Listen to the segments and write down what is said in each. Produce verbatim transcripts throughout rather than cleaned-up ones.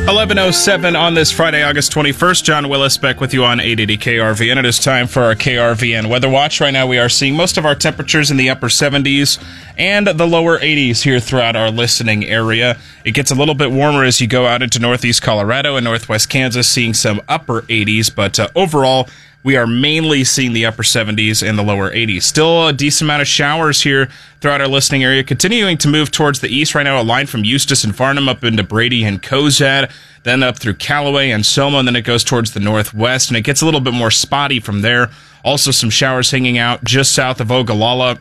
eleven oh seven on this Friday, August twenty-first. John Willis back with you on eight eighty K R V N. It is time for our K R V N Weather Watch. Right now we are seeing most of our temperatures in the upper seventies and the lower eighties here throughout our listening area. It gets a little bit warmer as you go out into northeast Colorado and northwest Kansas, seeing some upper eighties, but uh, overall we are mainly seeing the upper seventies and the lower eighties. Still a decent amount of showers here throughout our listening area, continuing to move towards the east. Right now, a line from Eustis and Farnham up into Brady and Cozad, then up through Callaway and Soma, and then it goes towards the northwest, and it gets a little bit more spotty from there. Also some showers hanging out just south of Ogallala,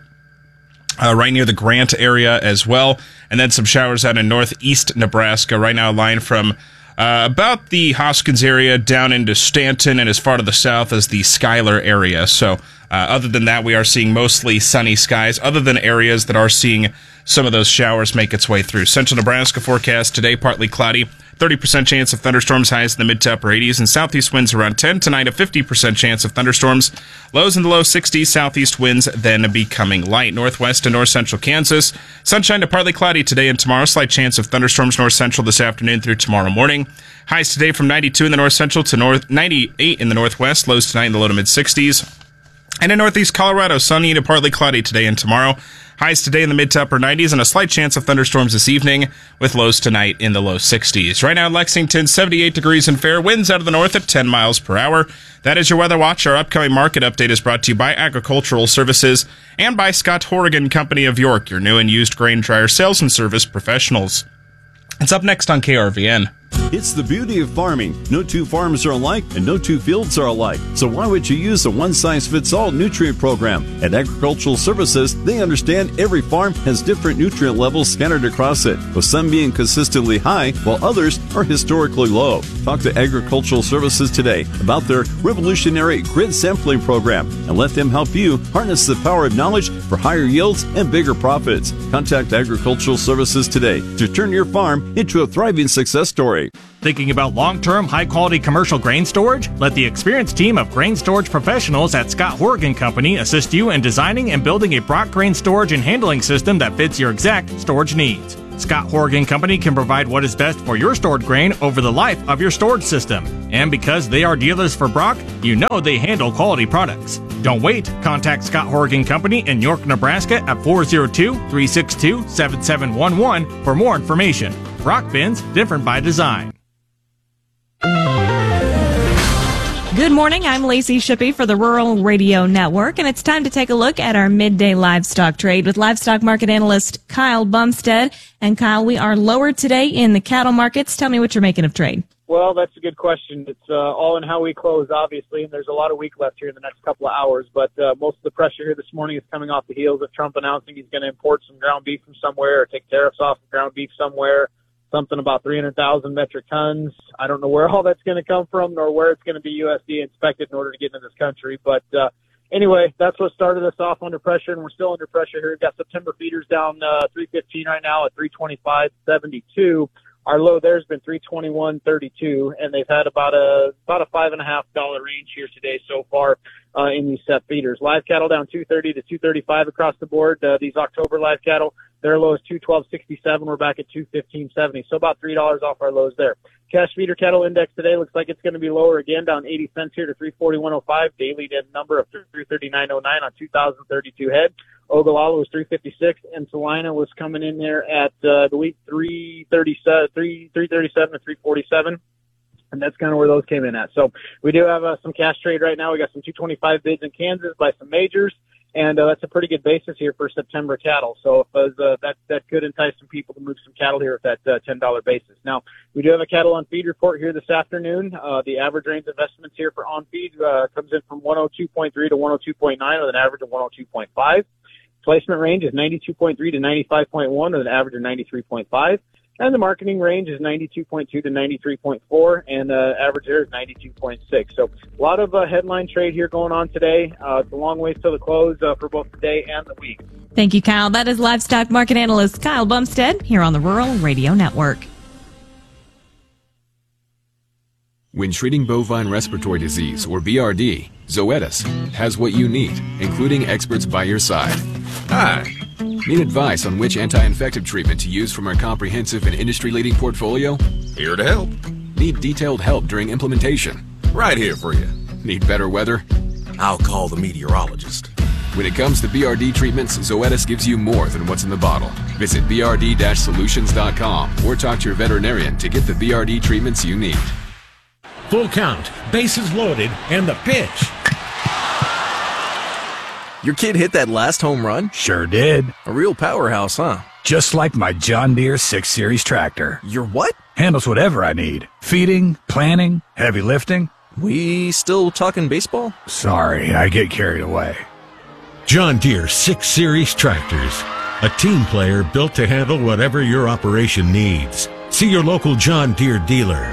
uh, right near the Grant area as well, and then some showers out in northeast Nebraska. Right now, a line from Uh, about the Hoskins area down into Stanton and as far to the south as the Schuyler area. So uh, other than that, we are seeing mostly sunny skies, other than areas that are seeing some of those showers make its way through. Central Nebraska forecast today, partly cloudy, thirty percent chance of thunderstorms, highs in the mid to upper eighties, and southeast winds around ten. Tonight, a fifty percent chance of thunderstorms, lows in the low sixties, southeast winds then becoming light. Northwest and north central Kansas, sunshine to partly cloudy today and tomorrow, slight chance of thunderstorms north central this afternoon through tomorrow morning. Highs today from ninety-two in the north central to north ninety-eight in the northwest, lows tonight in the low to mid sixties. And in northeast Colorado, sunny to partly cloudy today and tomorrow. Highs today in the mid to upper nineties and a slight chance of thunderstorms this evening with lows tonight in the low sixties. Right now in Lexington, seventy-eight degrees and fair, winds out of the north at ten miles per hour. That is your Weather Watch. Our upcoming market update is brought to you by Agricultural Services and by Scott Horrigan Company of York, your new and used grain dryer sales and service professionals. It's up next on K R V N. It's the beauty of farming. No two farms are alike and no two fields are alike. So why would you use a one-size-fits-all nutrient program? At Agricultural Services, they understand every farm has different nutrient levels scattered across it, with some being consistently high while others are historically low. Talk to Agricultural Services today about their revolutionary grid sampling program and let them help you harness the power of knowledge for higher yields and bigger profits. Contact Agricultural Services today to turn your farm into a thriving success story. Thinking about long-term, high-quality commercial grain storage? Let the experienced team of grain storage professionals at Scott Horrigan Company assist you in designing and building a Brock grain storage and handling system that fits your exact storage needs. Scott Horrigan Company can provide what is best for your stored grain over the life of your storage system. And because they are dealers for Brock, you know they handle quality products. Don't wait. Contact Scott Horrigan Company in York, Nebraska at four oh two, three six two, seven seven one one for more information. Brock bins, different by design. Good morning, I'm Lacey Shippey for the Rural Radio Network, and it's time to take a look at our midday livestock trade with livestock market analyst Kyle Bumstead. And Kyle, we are lower today in the cattle markets. Tell me what you're making of trade. Well, that's a good question. It's uh, all in how we close, obviously, and there's a lot of week left here in the next couple of hours. But uh, most of the pressure here this morning is coming off the heels of Trump announcing he's going to import some ground beef from somewhere or take tariffs off of ground beef somewhere. Something about three hundred thousand metric tons. I don't know where all that's going to come from nor where it's going to be U S D A inspected in order to get into this country. But uh, anyway, that's what started us off under pressure, and we're still under pressure here. We've got September feeders down uh, three fifteen right now at three twenty-five seventy-two. Our low there's been three twenty-one thirty-two, and they've had about a about a five and a half dollar range here today so far uh, in these set feeders. Live cattle down two thirty to two thirty-five across the board. Uh, these October live cattle, their low is two twelve sixty-seven. We're back at two fifteen seventy, so about three dollars off our lows there. Cash feeder cattle index today looks like it's going to be lower again, down eighty cents here to three forty-one oh five. Daily dead number of three thirty-nine oh nine on two thousand thirty-two head. Ogallala was three fifty-six, and Salina was coming in there at, uh, I believe, three thirty-seven, three thirty-seven to three forty-seven. And that's kind of where those came in at. So we do have uh, some cash trade right now. We got some two twenty-five bids in Kansas by some majors. And uh, that's a pretty good basis here for September cattle. So if, uh, that that could entice some people to move some cattle here with that uh, ten dollar basis. Now, we do have a cattle on feed report here this afternoon. Uh, the average range of estimates here for on feed uh, comes in from one oh two point three to one oh two point nine with an average of one oh two point five. Placement range is ninety-two point three to ninety-five point one with an average of ninety-three point five. And the marketing range is ninety-two point two to ninety-three point four, and the uh, average there is ninety-two point six. So a lot of uh, headline trade here going on today. Uh, it's a long ways till the close uh, for both the day and the week. Thank you, Kyle. That is livestock market analyst Kyle Bumstead here on the Rural Radio Network. When treating bovine respiratory disease, or B R D, Zoetis has what you need, including experts by your side. Hi. Need advice on which anti-infective treatment to use from our comprehensive and industry-leading portfolio? Here to help. Need detailed help during implementation? Right here for you. Need better weather? I'll call the meteorologist. When it comes to B R D treatments, Zoetis gives you more than what's in the bottle. Visit B R D solutions dot com or talk to your veterinarian to get the B R D treatments you need. Full count, bases loaded, and the pitch. Your kid hit that last home run? Sure did. A real powerhouse, huh? Just like my John Deere six series tractor. Your what? Handles whatever I need. Feeding, planting, heavy lifting. We still talking baseball? Sorry, I get carried away. John Deere six series tractors. A team player built to handle whatever your operation needs. See your local John Deere dealer.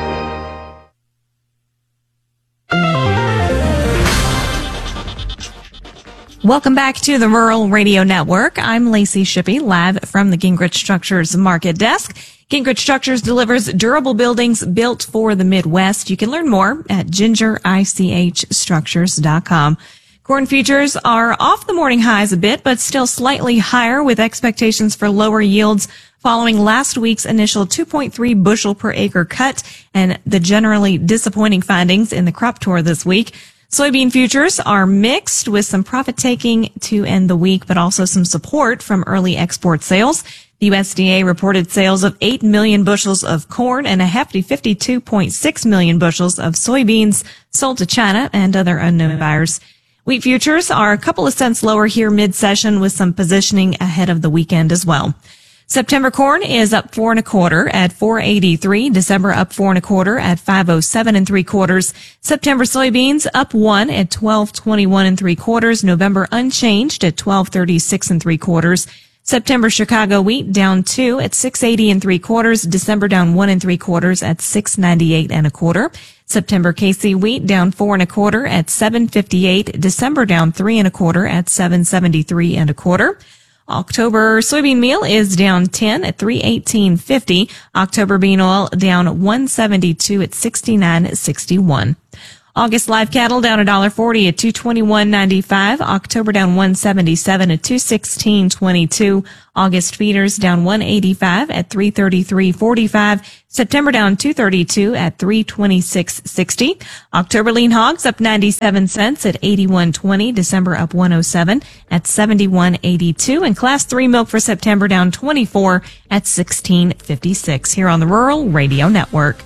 Welcome back to the Rural Radio Network. I'm Lacey Shippey, live from the Gingrich Structures Market Desk. Gingrich Structures delivers durable buildings built for the Midwest. You can learn more at ginger ich structures dot com. Corn futures are off the morning highs a bit, but still slightly higher with expectations for lower yields following last week's initial two point three bushel per acre cut and the generally disappointing findings in the crop tour this week. Soybean futures are mixed with some profit taking to end the week, but also some support from early export sales. The U S D A reported sales of eight million bushels of corn and a hefty fifty-two point six million bushels of soybeans sold to China and other unknown buyers. Wheat futures are a couple of cents lower here mid-session with some positioning ahead of the weekend as well. September corn is up four and a quarter at four eighty-three. December up four and a quarter at five oh seven and three quarters. September soybeans up one at twelve twenty-one and three quarters. November unchanged at twelve thirty-six and three quarters. September Chicago wheat down two at six eighty and three quarters. December down one and three quarters at six ninety-eight and a quarter. September K C wheat down four and a quarter at seven fifty-eight. December down three and a quarter at seven seventy-three and a quarter. October soybean meal is down ten at three eighteen fifty. October bean oil down one seventy-two at sixty-nine sixty-one. August live cattle down one dollar forty at two twenty-one ninety-five. October down one seventy-seven at two sixteen twenty-two. August feeders down one eighty-five at three thirty-three forty-five. September down two thirty-two at three twenty-six sixty. October lean hogs up ninety-seven cents at eighty-one twenty. December up one oh seven at seventy-one eighty-two. And class three milk for September down twenty-four at sixteen fifty-six here on the Rural Radio Network.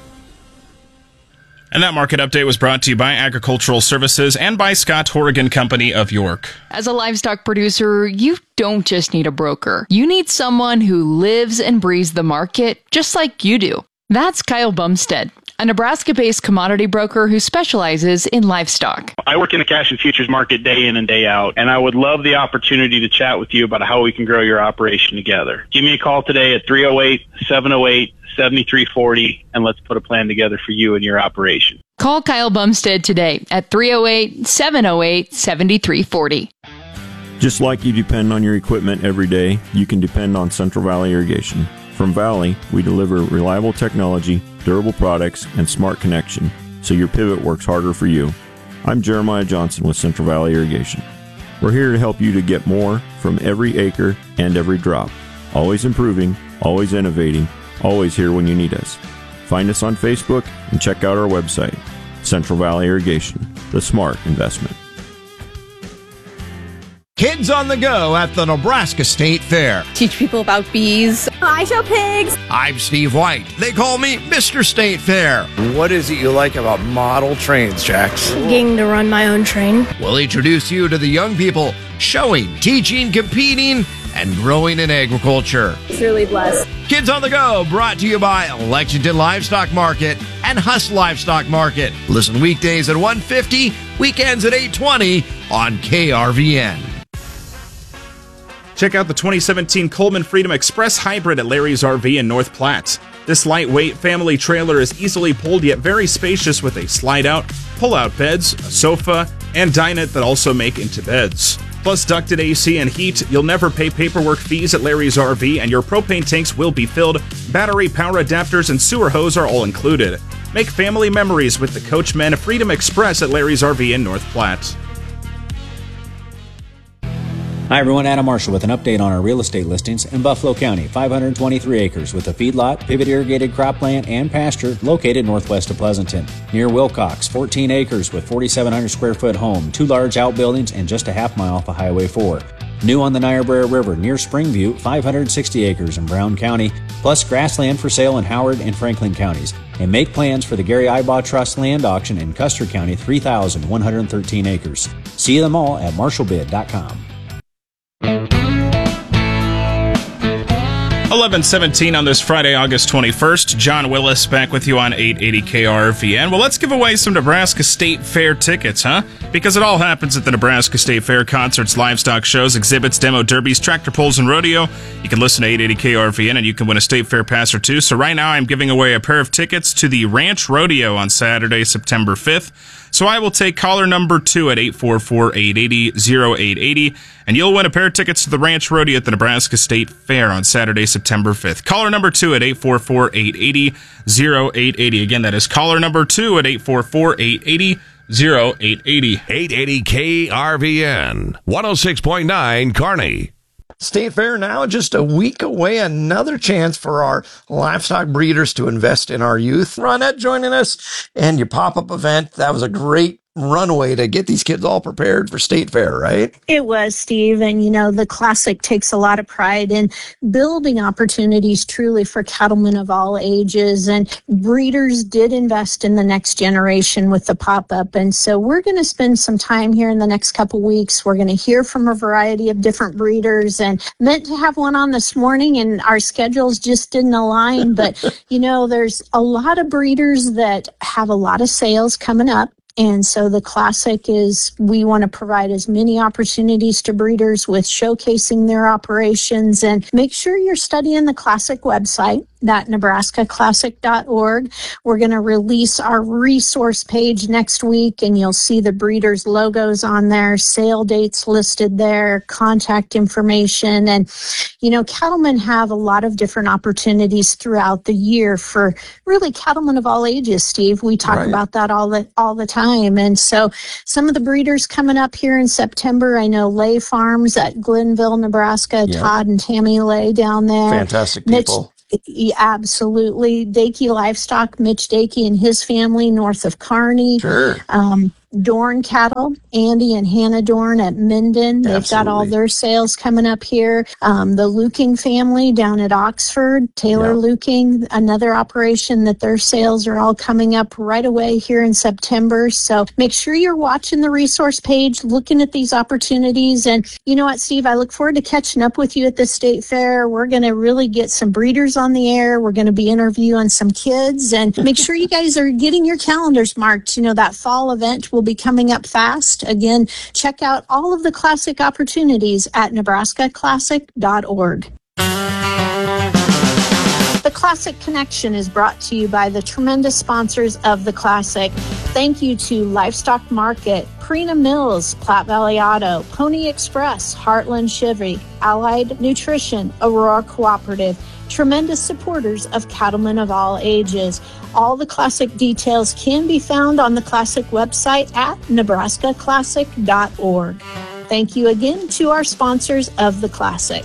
And that market update was brought to you by Agricultural Services and by Scott Horrigan Company of York. As a livestock producer, you don't just need a broker. You need someone who lives and breathes the market just like you do. That's Kyle Bumstead, a Nebraska-based commodity broker who specializes in livestock. I work in the cash and futures market day in and day out, and I would love the opportunity to chat with you about how we can grow your operation together. Give me a call today at three oh eight, seven oh eight, seven three four oh, and let's put a plan together for you and your operation. Call Kyle Bumstead today at three oh eight, seven oh eight, seven three four oh. Just like you depend on your equipment every day, you can depend on Central Valley Irrigation. From Valley, we deliver reliable technology, durable products, and smart connection, so your pivot works harder for you. I'm Jeremiah Johnson with Central Valley Irrigation. We're here to help you to get more from every acre and every drop. Always improving, always innovating, always here when you need us. Find us on Facebook and check out our website, Central Valley Irrigation, the smart investment. Kids on the Go at the Nebraska State Fair. Teach people about bees. I show pigs. I'm Steve White. They call me Mister State Fair. What is it you like about model trains, Jax? Getting to run my own train. We'll introduce you to the young people showing, teaching, competing, and growing in agriculture. Truly blessed. Kids on the Go, brought to you by Lexington Livestock Market and Huss Livestock Market. Listen weekdays at one fifty, weekends at eight twenty on K R V N. Check out the twenty seventeen Coleman Freedom Express Hybrid at Larry's R V in North Platte. This lightweight family trailer is easily pulled yet very spacious with a slide-out, pull-out beds, a sofa, and dinette that also make into beds. Plus ducted A C and heat, you'll never pay paperwork fees at Larry's R V, and your propane tanks will be filled. Battery, power adapters, and sewer hose are all included. Make family memories with the Coachmen Freedom Express at Larry's R V in North Platte. Hi everyone, Adam Marshall with an update on our real estate listings in Buffalo County. five hundred twenty-three acres with a feedlot, pivot irrigated cropland, and pasture located northwest of Pleasanton. Near Wilcox, fourteen acres with forty-seven hundred square foot home, two large outbuildings, and just a half mile off of Highway four. New on the Niobrara River near Springview, five hundred sixty acres in Brown County, plus grassland for sale in Howard and Franklin counties. And make plans for the Gary Ibaugh Trust land auction in Custer County, three thousand one hundred thirteen acres. See them all at marshall bid dot com. eleven seventeen on this Friday, August twenty-first. John Willis back with you on eight eighty K R V N. Well, let's give away some Nebraska State Fair tickets, huh? Because it all happens at the Nebraska State Fair. Concerts, livestock shows, exhibits, demo derbies, tractor pulls, and rodeo. You can listen to eight eighty K R V N and you can win a State Fair pass or two. So right now I'm giving away a pair of tickets to the Ranch Rodeo on Saturday, September fifth. So I will take caller number two at eight four four, eight eight zero, oh eight eight oh, and you'll win a pair of tickets to the Ranch Rodeo at the Nebraska State Fair on Saturday, September fifth. Caller number two at eight four four, eight eight zero, oh eight eight oh. Again, that is caller number two at eight four four, eight eight zero, oh eight eight oh. eight eighty K R V N, one oh six point nine Kearney. State Fair now just a week away. Another chance for our livestock breeders to invest in our youth. Ronette joining us and your pop-up event. That was a great runway to get these kids all prepared for State Fair, right? It was, Steve. And, you know, the Classic takes a lot of pride in building opportunities truly for cattlemen of all ages. And breeders did invest in the next generation with the pop-up. And so we're going to spend some time here in the next couple weeks. We're going to hear from a variety of different breeders and meant to have one on this morning and our schedules just didn't align. But, you know, there's a lot of breeders that have a lot of sales coming up. And so the Classic is, we want to provide as many opportunities to breeders with showcasing their operations. And make sure you're studying the Classic website, that nebraska classic dot org. We're going to release our resource page next week, and you'll see the breeders' logos on there, sale dates listed there, contact information. And, you know, cattlemen have a lot of different opportunities throughout the year for really cattlemen of all ages, Steve. We talk Right. about that all the, all the time. And so some of the breeders coming up here in September, I know Lay Farms at Glenville, Nebraska, Yep. Todd and Tammy Lay down there. Fantastic Mitch- people. Yeah, absolutely. Dakey Livestock, Mitch Dakey and his family north of Kearney. Sure. Um, Dorn Cattle, Andy and Hannah Dorn at Minden. They've got all Absolutely. their sales coming up here. Um, the Luking family down at Oxford, Taylor Yeah. Luking, another operation that their sales are all coming up right away here in September. So make sure you're watching the resource page, looking at these opportunities. And you know what, Steve, I look forward to catching up with you at the State Fair. We're going to really get some breeders on the air. We're going to be interviewing some kids, and make sure you guys are getting your calendars marked. You know, that fall event will be coming up fast. Again, check out all of the Classic opportunities at nebraska classic dot org. The Classic Connection is brought to you by the tremendous sponsors of the Classic. Thank you to Livestock Market, Prina Mills, Platte Valley Auto, Pony Express, Heartland Chevy, Allied Nutrition, Aurora Cooperative, tremendous supporters of cattlemen of all ages. All the Classic details can be found on the Classic website at nebraska classic dot org. Thank you again to our sponsors of the Classic.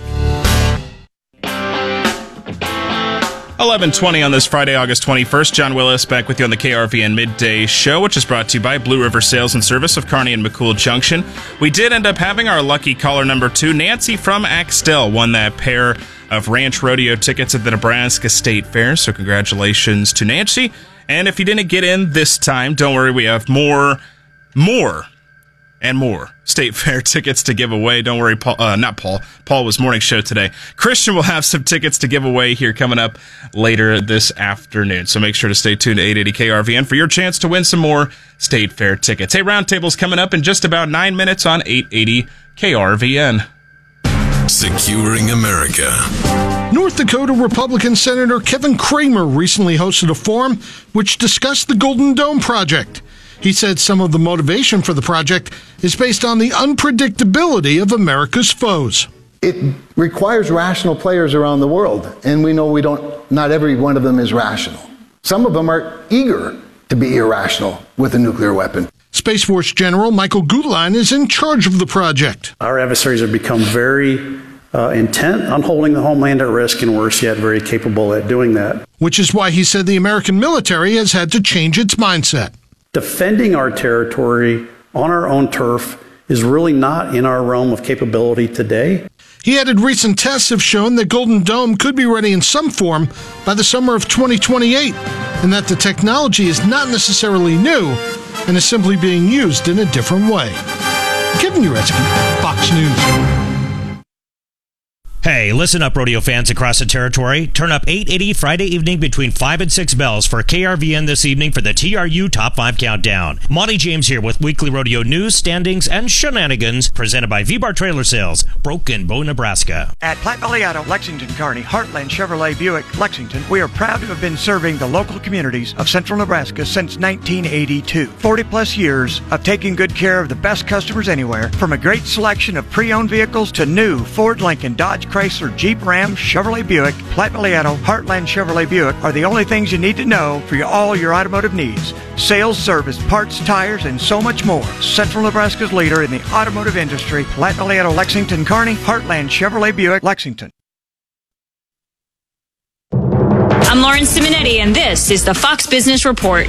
eleven twenty on this Friday, August twenty-first. John Willis back with you on the K R V N Midday Show, which is brought to you by Blue River Sales and Service of Kearney and McCool Junction. We did end up having our lucky caller number two. Nancy from Axtell won that pair of Ranch Rodeo tickets at the Nebraska State Fair, so congratulations to Nancy. And if you didn't get in this time, don't worry, we have more, more, and more State Fair tickets to give away. Don't worry, Paul, uh, not Paul. Paul was morning show today. Christian will have some tickets to give away here coming up later this afternoon. So make sure to stay tuned to eight eighty K R V N for your chance to win some more State Fair tickets. Hey, Roundtable's coming up in just about nine minutes on eight eighty K R V N. Securing America. North Dakota Republican Senator Kevin Cramer recently hosted a forum which discussed the Golden Dome project. He said some of the motivation for the project is based on the unpredictability of America's foes. It requires rational players around the world, and we know we don't, not every one of them is rational. Some of them are eager to be irrational with a nuclear weapon. Space Force General Michael Gutlein is in charge of the project. Our adversaries have become very uh, intent on holding the homeland at risk, and worse yet, very capable at doing that. Which is why he said the American military has had to change its mindset. Defending our territory on our own turf is really not in our realm of capability today. He added recent tests have shown that Golden Dome could be ready in some form by the summer of twenty twenty-eight, and that the technology is not necessarily new and is simply being used in a different way. Kevin Uretsky, Fox News. Hey, listen up, rodeo fans across the territory. Turn up eight eighty Friday evening between five and six bells for K R V N this evening for the T R U Top five Countdown. Monty James here with weekly rodeo news, standings, and shenanigans presented by V-Bar Trailer Sales, Broken Bow, Nebraska. At Platte Valley Auto, Lexington, Kearney, Heartland Chevrolet Buick, Lexington, we are proud to have been serving the local communities of central Nebraska since nineteen eighty-two. forty plus years of taking good care of the best customers anywhere, from a great selection of pre-owned vehicles to new Ford, Lincoln, Dodge, Chrysler, Jeep, Ram, Chevrolet Buick, Platte Valley Auto, Heartland Chevrolet Buick are the only things you need to know for your, all your automotive needs. Sales, service, parts, tires, and so much more. Central Nebraska's leader in the automotive industry, Platte Valley Auto, Lexington, Kearney, Heartland Chevrolet Buick, Lexington. I'm Lauren Simonetti, and this is the Fox Business Report.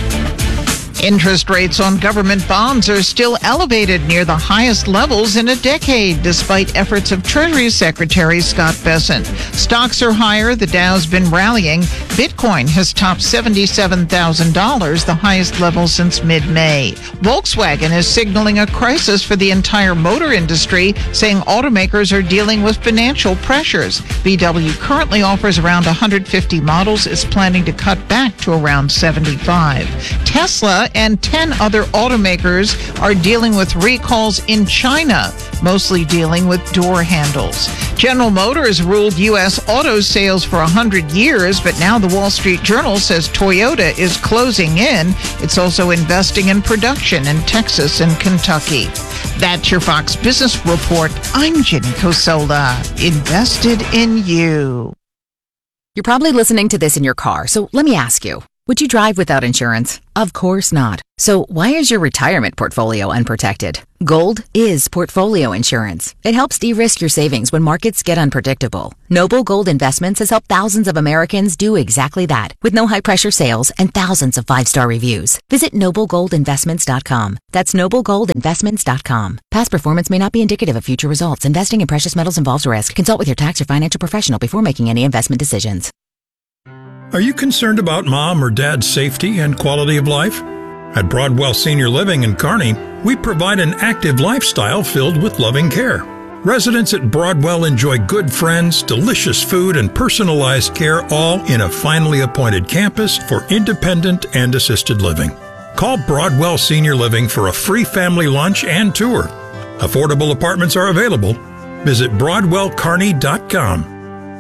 Interest rates on government bonds are still elevated near the highest levels in a decade, despite efforts of Treasury Secretary Scott Bessent. Stocks are higher. The Dow's been rallying. Bitcoin has topped seventy-seven thousand dollars, the highest level since mid-May. Volkswagen is signaling a crisis for the entire motor industry, saying automakers are dealing with financial pressures. V W currently offers around one hundred fifty models, is planning to cut back to around seventy-five. Tesla and ten other automakers are dealing with recalls in China, mostly dealing with door handles. General Motors ruled U S auto sales for one hundred years, but now the Wall Street Journal says Toyota is closing in. It's also investing in production in Texas and Kentucky. That's your Fox Business Report. I'm Jenny Cosola. Invested in you. You're probably listening to this in your car, so let me ask you. Would you drive without insurance? Of course not. So why is your retirement portfolio unprotected? Gold is portfolio insurance. It helps de-risk your savings when markets get unpredictable. Noble Gold Investments has helped thousands of Americans do exactly that, with no high-pressure sales and thousands of five-star reviews. Visit noble gold investments dot com. That's noble gold investments dot com. Past performance may not be indicative of future results. Investing in precious metals involves risk. Consult with your tax or financial professional before making any investment decisions. Are you concerned about mom or dad's safety and quality of life? At Broadwell Senior Living in Kearney, we provide an active lifestyle filled with loving care. Residents at Broadwell enjoy good friends, delicious food, and personalized care, all in a finely appointed campus for independent and assisted living. Call Broadwell Senior Living for a free family lunch and tour. Affordable apartments are available. Visit broadwell kearney dot com.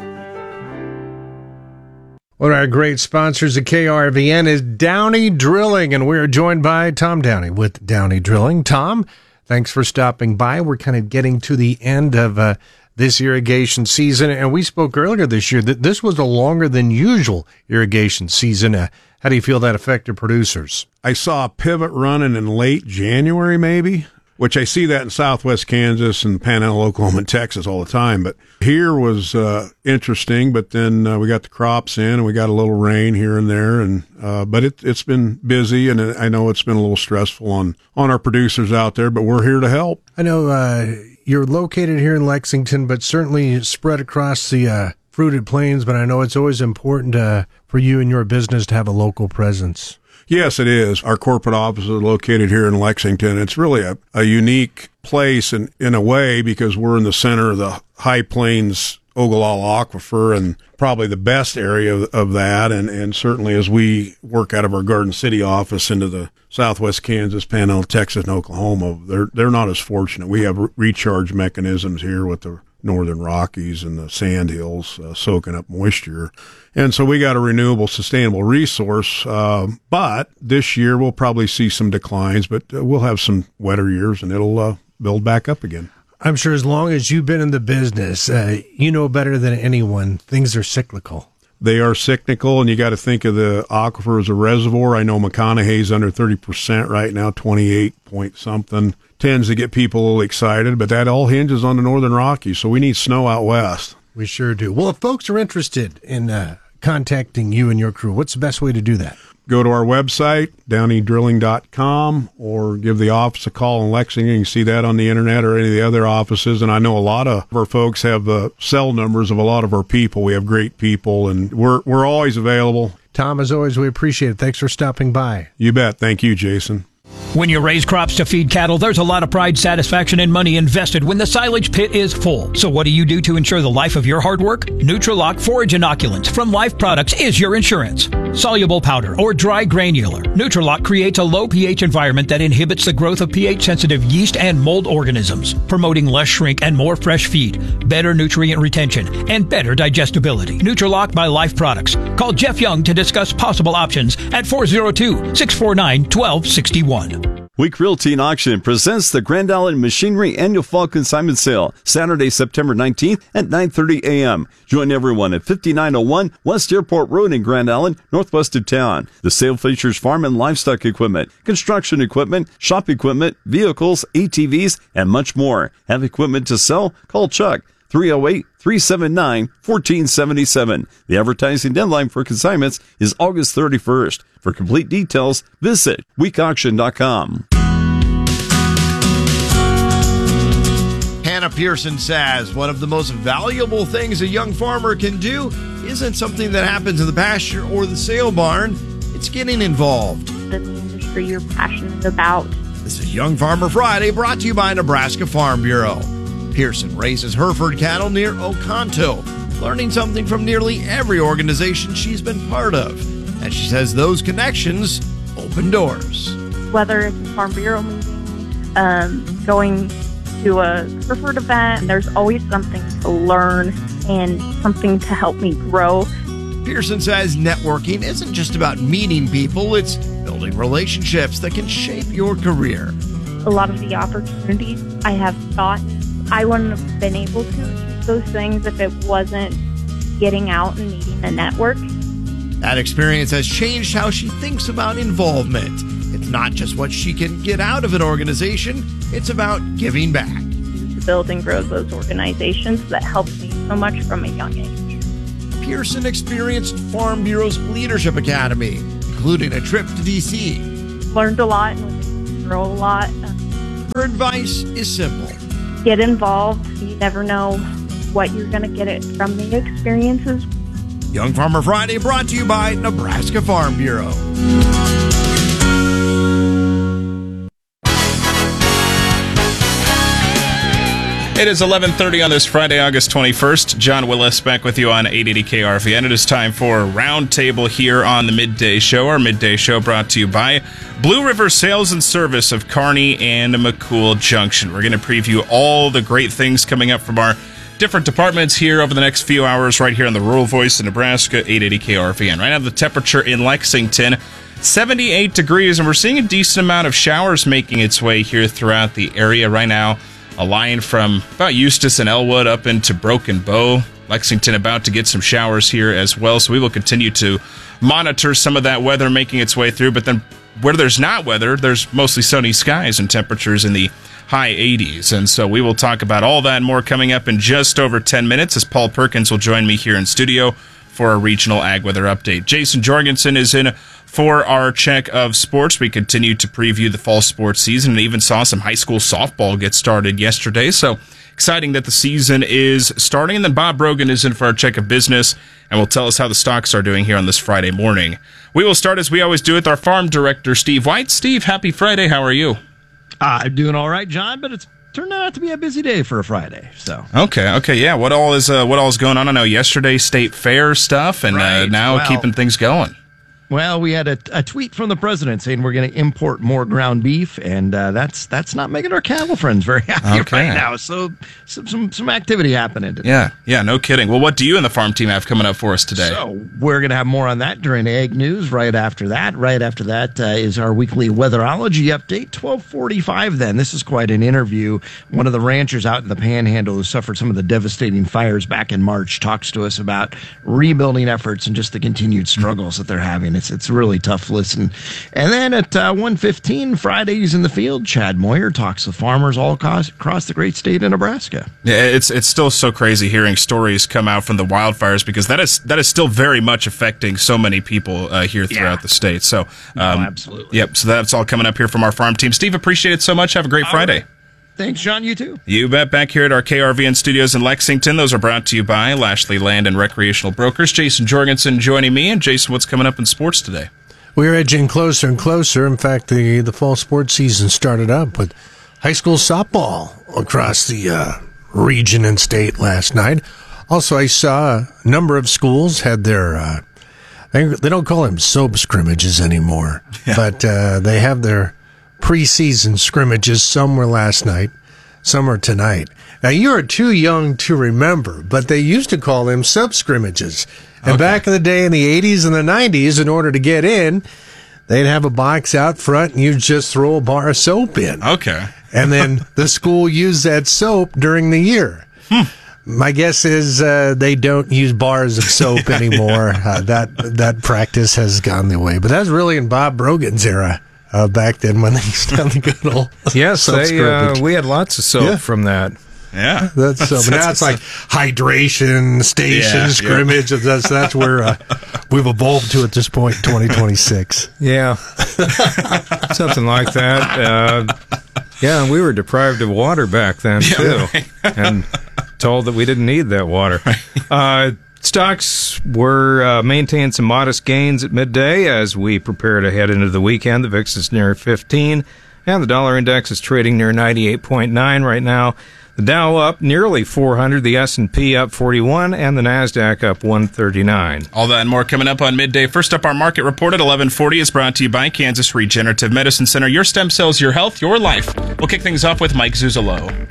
One of our great sponsors at K R V N is Downey Drilling, and we're joined by Tom Downey with Downey Drilling. Tom, thanks for stopping by. We're kind of getting to the end of uh, this irrigation season, and we spoke earlier this year that this was a longer than usual irrigation season. Uh, how do you feel that affected producers? I saw a pivot running in late January, maybe, which I see that in southwest Kansas and Panhandle, Oklahoma, and Texas all the time. But here was uh, interesting, but then uh, we got the crops in, and we got a little rain here and there. and uh, But it, it's been busy, and I know it's been a little stressful on, on our producers out there, but we're here to help. I know uh, you're located here in Lexington, but certainly spread across the uh, fruited plains, but I know it's always important uh, for you and your business to have a local presence. Yes, it is. Our corporate office is located here in Lexington. It's really a, a unique place in, in a way because we're in the center of the High Plains Ogallala Aquifer and probably the best area of, of that. And, and certainly as we work out of our Garden City office into the southwest Kansas, Panhandle, Texas, and Oklahoma, they're, they're not as fortunate. We have re- recharge mechanisms here with the Northern Rockies and the Sand Hills uh, soaking up moisture. And so we got a renewable, sustainable resource. Uh, but this year we'll probably see some declines, but uh, we'll have some wetter years and it'll uh, build back up again. I'm sure as long as you've been in the business, uh, you know better than anyone, things are cyclical. they are cyclical, and you got to think of the aquifer as a reservoir. I know McConaughey's under thirty percent right now, twenty-eight point something. Tends to get people a little excited, but that all hinges on the Northern Rockies, so we need snow out west. We sure do. Well, if folks are interested in uh, contacting you and your crew, what's the best way to do that? Go to our website, downey drilling dot com, or give the office a call in Lexington. You can see that on the internet or any of the other offices. And I know a lot of our folks have the cell numbers of a lot of our people. We have great people, and we're we're always available. Tom, as always, we appreciate it. Thanks for stopping by. You bet. Thank you, Jason. When you raise crops to feed cattle, there's a lot of pride, satisfaction, and money invested when the silage pit is full. So what do you do to ensure the life of your hard work? Nutrilock Forage Inoculants from Life Products is your insurance. Soluble powder or dry granular, Nutrilock creates a low pH environment that inhibits the growth of pH-sensitive yeast and mold organisms, promoting less shrink and more fresh feed, better nutrient retention, and better digestibility. Nutrilock by Life Products. Call Jeff Young to discuss possible options at four oh two, six four nine, one two six one. Week Realty and Auction presents the Grand Island Machinery Annual Fall Consignment Sale, Saturday, September nineteenth at nine thirty a.m. Join everyone at fifty-nine oh one West Airport Road in Grand Island, northwest of town. The sale features farm and livestock equipment, construction equipment, shop equipment, vehicles, A T Vs, and much more. Have equipment to sell? Call Chuck. three oh eight, three seven nine, one four seven seven. The advertising deadline for consignments is August thirty-first. For complete details, visit week auction dot com. Hannah Pearson says one of the most valuable things a young farmer can do isn't something that happens in the pasture or the sale barn. It's getting involved. That's the industry you're passionate about. This is Young Farmer Friday, brought to you by Nebraska Farm Bureau. Pearson raises Hereford cattle near Oconto, learning something from nearly every organization she's been part of. And she says those connections open doors. Whether it's a Farm Bureau meeting, um, going to a Hereford event, there's always something to learn and something to help me grow. Pearson says networking isn't just about meeting people, it's building relationships that can shape your career. A lot of the opportunities I have thought I wouldn't have been able to achieve those things if it wasn't getting out and meeting a network. That experience has changed how she thinks about involvement. It's not just what she can get out of an organization, it's about giving back. To build and grow those organizations that helped me so much from a young age. Pearson experienced Farm Bureau's Leadership Academy, including a trip to D C. Learned a lot and was able to grow a lot. Her advice is simple. Get involved. You never know what you're going to get it from the experiences. Young Farmer Friday brought to you by Nebraska Farm Bureau. It is eleven thirty on this Friday, August twenty-first. John Willis back with you on eight eighty K R V N. It is time for Roundtable here on the Midday Show. Our Midday Show brought to you by Blue River Sales and Service of Kearney and McCool Junction. We're going to preview all the great things coming up from our different departments here over the next few hours right here on the Rural Voice of Nebraska, eight eighty K R V N. Right now, the temperature in Lexington, seventy-eight degrees, and we're seeing a decent amount of showers making its way here throughout the area right now. A line from about Eustis and Elwood up into Broken Bow. Lexington about to get some showers here as well, so we will continue to monitor some of that weather making its way through. But then where there's not weather, there's mostly sunny skies and temperatures in the high eighties. And so we will talk about all that and more coming up in just over ten minutes as Paul Perkins will join me here in studio for a regional ag weather update. Jason Jorgensen is in for our check of sports. We continue to preview the fall sports season and even saw some high school softball get started yesterday. So exciting that the season is starting. And then Bob Brogan is in for our check of business and will tell us how the stocks are doing here on this Friday morning. We will start as we always do with our farm director, Steve White. Steve, happy Friday. How are you? Uh, I'm doing all right, John, but it's turned out to be a busy day for a Friday. So okay, okay, yeah. What all is uh, what all is going on? I know yesterday state fair stuff, and right. uh, now well, keeping things going. Well, we had a, a tweet from the president saying we're going to import more ground beef, and uh, that's that's not making our cattle friends very happy Okay. right now. So some, some some activity happening today. Yeah, yeah, no kidding. Well, what do you and the farm team have coming up for us today? So we're going to have more on that during Ag News right after that. Right after that uh, is our weekly weatherology update, twelve forty-five then. This is quite an interview. One of the ranchers out in the Panhandle who suffered some of the devastating fires back in March talks to us about rebuilding efforts and just the continued struggles that they're having. It's it's a really tough listen. And then at uh, one fifteen, Fridays in the Field, Chad Moyer talks to farmers all across, across the great state of Nebraska. Yeah, it's it's still so crazy hearing stories come out from the wildfires because that is that is still very much affecting so many people uh, here throughout yeah. the state. So, um, oh, absolutely. Yep. So that's all coming up here from our farm team. Steve, appreciate it so much. Have a great all Friday. Right. Thanks, John. You too. You bet. Back here at our K R V N studios in Lexington. Those are brought to you by Lashley Land and Recreational Brokers. Jason Jorgensen joining me. And Jason, what's coming up in sports today? We're edging closer and closer. In fact, the, the fall sports season started up with high school softball across the uh, region and state last night. Also, I saw a number of schools had their, uh, they, they don't call them soap scrimmages anymore, yeah. but uh, they have their preseason scrimmages. Some were last night, some are tonight. Now, you're too young to remember, but they used to call them sub scrimmages. And okay. back in the day in the eighties and the nineties, in order to get in, they'd have a box out front and you'd just throw a bar of soap in. Okay. And then the school used that soap during the year. Hmm. My guess is uh, they don't use bars of soap anymore. Uh, that that practice has gone the way. But that was really in Bob Brogan's era. Uh, back then when they used to have the good old yes, they, uh, we had lots of soap yeah. from that. Yeah, that's so. But now it's like hydration station yeah, scrimmage. Yeah. That's that's where uh, we've evolved to at this point in twenty twenty-six. Yeah, something like that. Uh, yeah, we were deprived of water back then too, yeah, right. and told that we didn't need that water. Uh, Stocks were uh, maintaining some modest gains at midday as we prepare to head into the weekend. The V I X is near fifteen, and the dollar index is trading near ninety-eight point nine right now. The Dow up nearly four hundred, the S and P up forty-one, and the NASDAQ up one thirty-nine. All that and more coming up on midday. First up, our market report at eleven forty is brought to you by Kansas Regenerative Medicine Center. Your stem cells, your health, your life. We'll kick things off with Mike Zuzolo.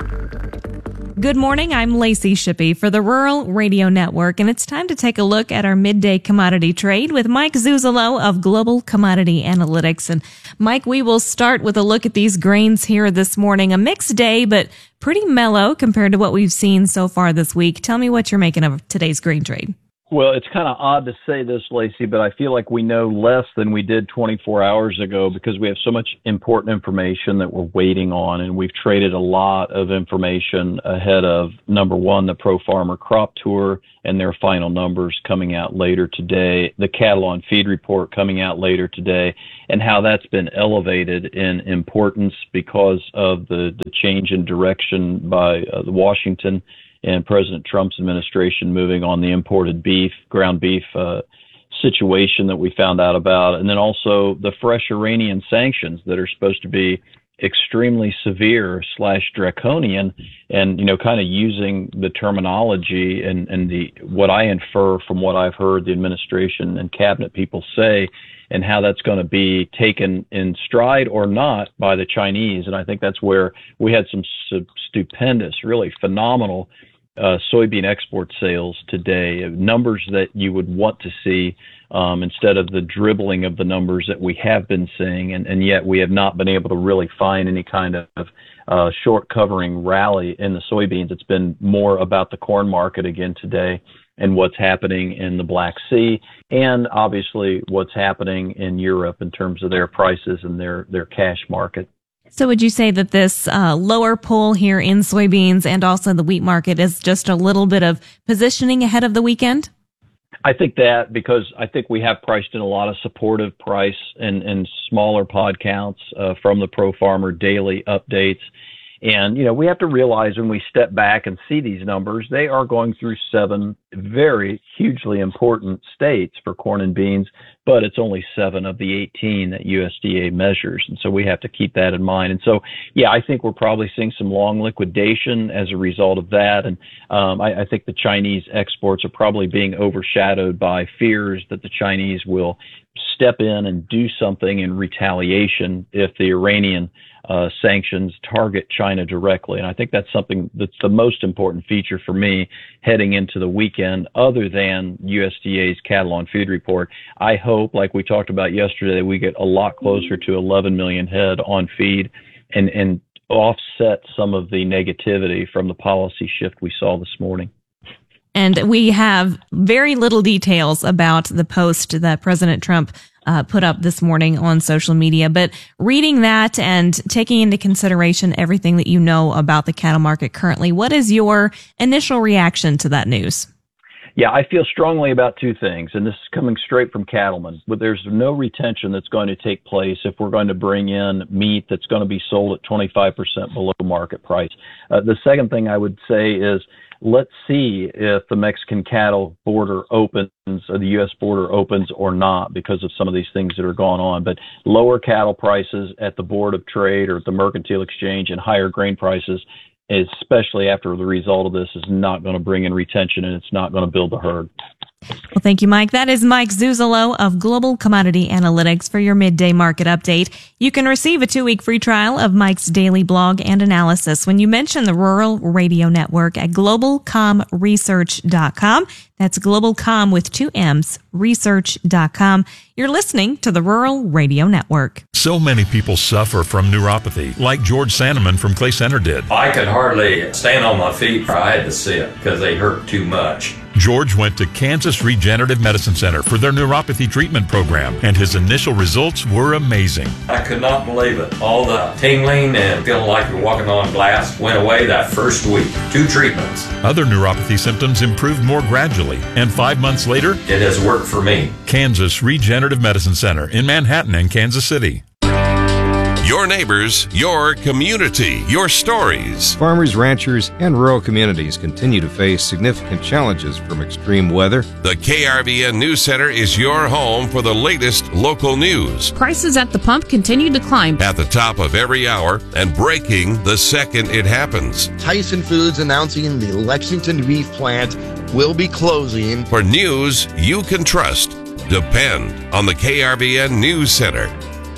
Good morning, I'm Lacey Shippey for the Rural Radio Network, and it's time to take a look at our midday commodity trade with Mike Zuzolo of Global Commodity Analytics. And Mike, we will start with a look at these grains here this morning. A mixed day, but pretty mellow compared to what we've seen so far this week. Tell me what you're making of today's grain trade. Well, it's kind of odd to say this, Lacey, but I feel like we know less than we did twenty-four hours ago because we have so much important information that we're waiting on, and we've traded a lot of information ahead of, number one, the Pro Farmer Crop Tour and their final numbers coming out later today, the Cattle on Feed report coming out later today, and how that's been elevated in importance because of the, the change in direction by uh, Washington and President Trump's administration moving on the imported beef, ground beef uh, situation that we found out about, and then also the fresh Iranian sanctions that are supposed to be extremely severe slash draconian, and, you know, kind of using the terminology and, and the what I infer from what I've heard the administration and cabinet people say, and how that's going to be taken in stride or not by the Chinese. And I think that's where we had some stupendous, really phenomenal uh, soybean export sales today, numbers that you would want to see um, instead of the dribbling of the numbers that we have been seeing. And, and yet we have not been able to really find any kind of uh, short covering rally in the soybeans. It's been more about the corn market again today, and what's happening in the Black Sea, and obviously what's happening in Europe in terms of their prices and their, their cash market. So would you say that this uh, lower pull here in soybeans and also the wheat market is just a little bit of positioning ahead of the weekend? I think that, because I think we have priced in a lot of supportive price and, and smaller pod counts uh, from the Pro Farmer daily updates. And, you know, we have to realize when we step back and see these numbers, they are going through seven very hugely important states for corn and beans, but it's only seven of the eighteen that U S D A measures. And so we have to keep that in mind. And so, yeah, I think we're probably seeing some long liquidation as a result of that. And um, I, I think the Chinese exports are probably being overshadowed by fears that the Chinese will step in and do something in retaliation if the Iranian uh, sanctions target China directly. And I think that's something that's the most important feature for me heading into the weekend, other than U S D A's cattle on feed report. I hope, like we talked about yesterday, we get a lot closer to eleven million head on feed and, and offset some of the negativity from the policy shift we saw this morning. And we have very little details about the post that President Trump uh, put up this morning on social media. But reading that and taking into consideration everything that you know about the cattle market currently, what is your initial reaction to that news? Yeah, I feel strongly about two things, and this is coming straight from cattlemen. But there's no retention that's going to take place if we're going to bring in meat that's going to be sold at twenty-five percent below market price. Uh, the second thing I would say is, let's see if the Mexican cattle border opens or the U S border opens or not because of some of these things that are going on. But lower cattle prices at the Board of Trade or at the Mercantile Exchange and higher grain prices, especially after the result of this, is not going to bring in retention, and it's not going to build the herd. Well, thank you, Mike. That is Mike Zuzolo of Global Commodity Analytics for your midday market update. You can receive a two-week free trial of Mike's daily blog and analysis when you mention the Rural Radio Network at global com research dot com. That's GlobalCom with two M's, research dot com. You're listening to the Rural Radio Network. So many people suffer from neuropathy, like George Sandeman from Clay Center did. I could hardly stand on my feet. I had to sit because they hurt too much. George went to Kansas Regenerative Medicine Center for their neuropathy treatment program, and his initial results were amazing. I could not believe it. All the tingling and feeling like you're walking on glass went away that first week. Two treatments. Other neuropathy symptoms improved more gradually, and five months later, it has worked for me. Kansas Regenerative Medicine Center in Manhattan and Kansas City. Your neighbors, your community, your stories. Farmers, ranchers, and rural communities continue to face significant challenges from extreme weather. The K R V N News Center is your home for the latest local news. Prices at the pump continue to climb. At the top of every hour and breaking the second it happens. Tyson Foods announcing the Lexington beef plant will be closing. For news you can trust, depend on the K R V N News Center.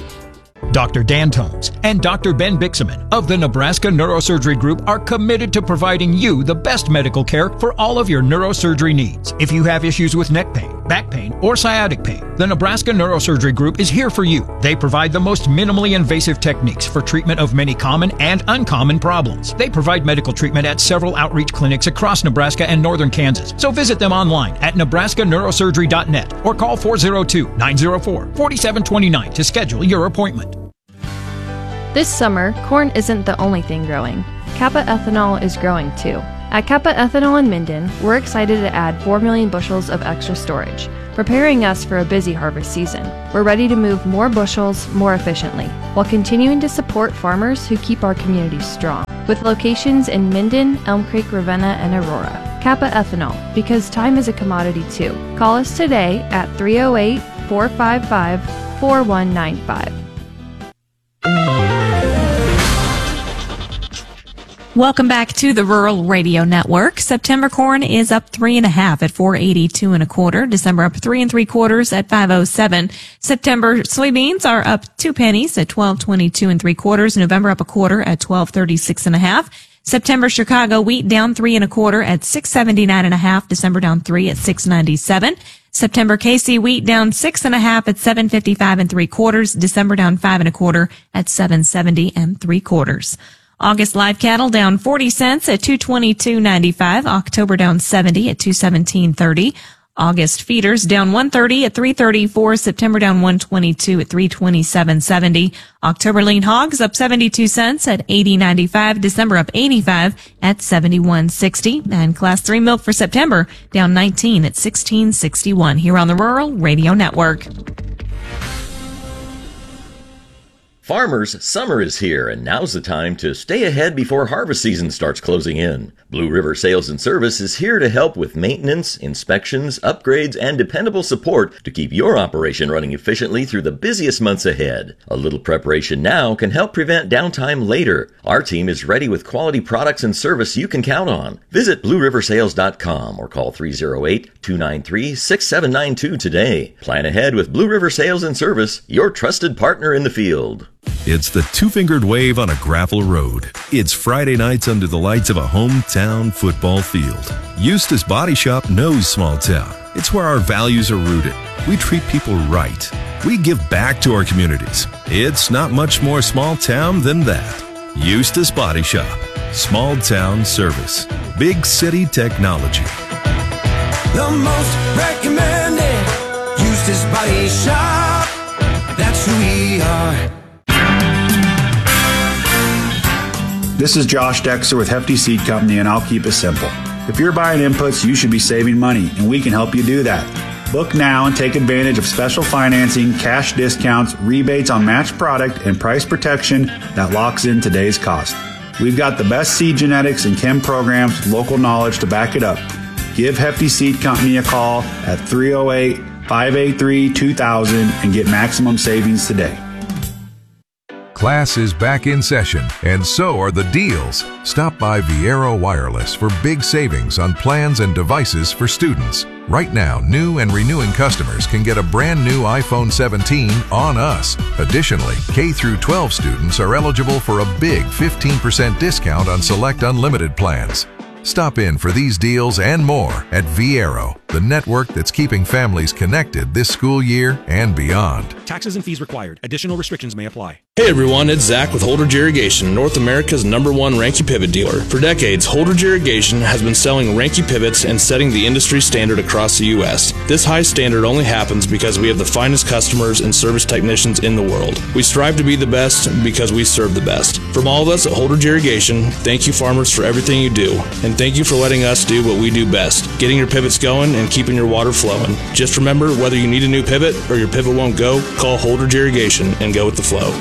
Doctor Dan Tones and Doctor Ben Bixaman of the Nebraska Neurosurgery Group are committed to providing you the best medical care for all of your neurosurgery needs. If you have issues with neck pain, back pain, or sciatic pain, the Nebraska Neurosurgery Group is here for you. They provide the most minimally invasive techniques for treatment of many common and uncommon problems. They provide medical treatment at several outreach clinics across Nebraska and northern Kansas. So visit them online at nebraska neurosurgery dot net or call four oh two, nine oh four, four seven two nine to schedule your appointment. This summer, corn isn't the only thing growing. Kappa Ethanol is growing too. At Kappa Ethanol in Minden, we're excited to add four million bushels of extra storage, preparing us for a busy harvest season. We're ready to move more bushels more efficiently, while continuing to support farmers who keep our communities strong. With locations in Minden, Elm Creek, Ravenna, and Aurora. Kappa Ethanol, because time is a commodity too. Call us today at three oh eight, four five five, four one nine five. Welcome back to the Rural Radio Network. September corn is up three and a half at four eighty-two and a quarter. December up three and three quarters at five oh seven. September soybeans are up two pennies at twelve twenty-two and three quarters. November up a quarter at twelve thirty-six and a half. September Chicago wheat down three and a quarter at six seventy-nine and a half. December down three at six ninety-seven. September K C wheat down six and a half at seven fifty-five and three quarters. December down five and a quarter at seven seventy and three quarters. August live cattle down forty cents at two twenty-two ninety-five. October down seventy at two seventeen thirty. August feeders down one thirty at three thirty-four. September down one twenty-two at three twenty-seven seventy. October lean hogs up seventy-two cents at eighty ninety-five. December up eighty-five at seventy-one sixty. And class three milk for September down nineteen at sixteen sixty-one here on the Rural Radio Network. Farmers, summer is here, and now's the time to stay ahead before harvest season starts closing in. Blue River Sales and Service is here to help with maintenance, inspections, upgrades, and dependable support to keep your operation running efficiently through the busiest months ahead. A little preparation now can help prevent downtime later. Our team is ready with quality products and service you can count on. Visit blue river sales dot com or call three oh eight, two nine three, six seven nine two today. Plan ahead with Blue River Sales and Service, your trusted partner in the field. It's the two-fingered wave on a gravel road. It's Friday nights under the lights of a hometown football field. Eustace Body Shop knows small town. It's where our values are rooted. We treat people right. We give back to our communities. It's not much more small town than that. Eustace Body Shop. Small town service. Big city technology. The most recommended Eustace Body Shop. That's who we are. This is Josh Dexter with Hefty Seed Company, and I'll keep it simple. If you're buying inputs, you should be saving money, and we can help you do that. Book now and take advantage of special financing, cash discounts, rebates on matched product, and price protection that locks in today's cost. We've got the best seed genetics and chem programs, local knowledge to back it up. Give Hefty Seed Company a call at three oh eight, five eight three, two thousand and get maximum savings today. Class is back in session, and so are the deals. Stop by Viero Wireless for big savings on plans and devices for students. Right now, new and renewing customers can get a brand new iPhone seventeen on us. Additionally, K through twelve students are eligible for a big fifteen percent discount on select unlimited plans. Stop in for these deals and more at Viero, the network that's keeping families connected this school year and beyond. Taxes and fees required. Additional restrictions may apply. Hey everyone, it's Zach with Holdridge Irrigation, North America's number one Ranky Pivot dealer. For decades, Holdridge Irrigation has been selling Ranky pivots and setting the industry standard across the U S. This high standard only happens because we have the finest customers and service technicians in the world. We strive to be the best because we serve the best. From all of us at Holdridge Irrigation, thank you farmers for everything you do, and thank you for letting us do what we do best, getting your pivots going and keeping your water flowing. Just remember, whether you need a new pivot or your pivot won't go, call Holdridge Irrigation and go with the flow.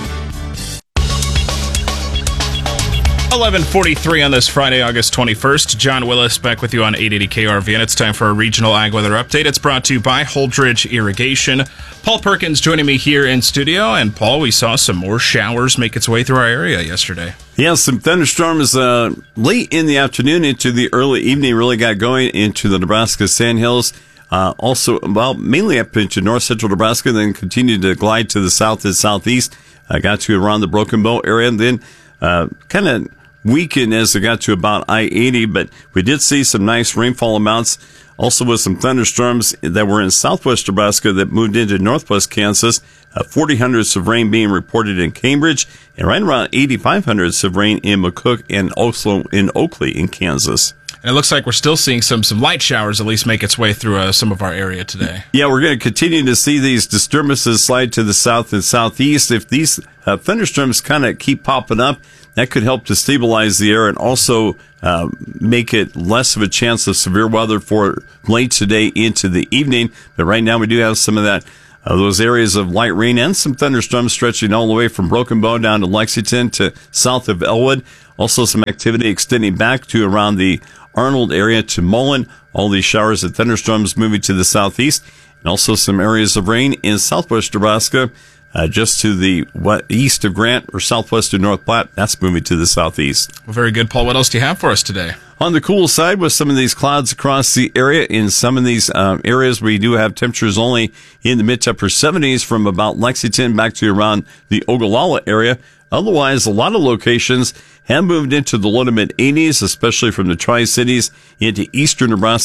eleven forty-three on this Friday, August twenty-first. John Willis back with you on eight eighty K R V, and it's time for a regional ag weather update. It's brought to you by Holdridge Irrigation. Paul Perkins joining me here in studio. And Paul, we saw some more showers make its way through our area yesterday. Yeah, some thunderstorms uh, late in the afternoon into the early evening really got going into the Nebraska Sandhills. Uh, also, well, mainly up into north central Nebraska, then continued to glide to the south and southeast. Uh, got to around the Broken Bow area, and then uh, kind of weakened as it got to about I eighty, but we did see some nice rainfall amounts. Also with some thunderstorms that were in southwest Nebraska that moved into northwest Kansas. Uh, forty hundredths of rain being reported in Cambridge, and right around eighty-five hundredths of rain in McCook and also in Oakley in Kansas. And it looks like we're still seeing some some light showers at least make its way through uh, some of our area today. Yeah, we're going to continue to see these disturbances slide to the south and southeast. If these uh, thunderstorms kind of keep popping up, that could help to stabilize the air and also uh, make it less of a chance of severe weather for late today into the evening. But right now we do have some of that, uh, those areas of light rain and some thunderstorms stretching all the way from Broken Bow down to Lexington to south of Elwood. Also some activity extending back to around the Arnold area to Mullen. All these showers and thunderstorms moving to the southeast, and also some areas of rain in southwest Nebraska, uh, just to the what, east of Grant or southwest of North Platte. That's moving to the southeast. Well, very good, Paul. What else do you have for us today? On the cool side, with some of these clouds across the area, in some of these um, areas we do have temperatures only in the mid to upper seventies from about Lexington back to around the Ogallala area. Otherwise, a lot of locations have moved into the low to mid eighties, especially from the Tri-Cities into eastern Nebraska.